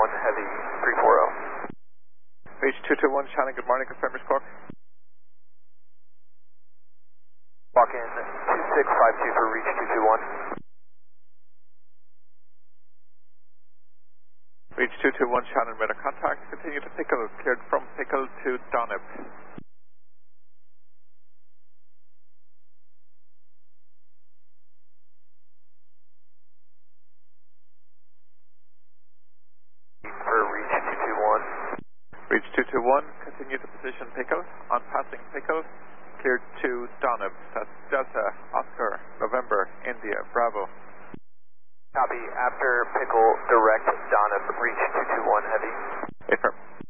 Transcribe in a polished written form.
Heavy 340. Reach 221 Shannon, good morning, confirm your squawk. Walk in 2652 for reach 221. Reach 221 Shannon, radar contact, continue to Pickle, cleared from Pickle to Donib. For reach 221. Reach 221, continue to position Pickle, on passing Pickle, cleared to Donib, that's Delta, Oscar, November, India, Bravo. Copy, after Pickle, direct Donib, reach 221 Heavy. Affirm.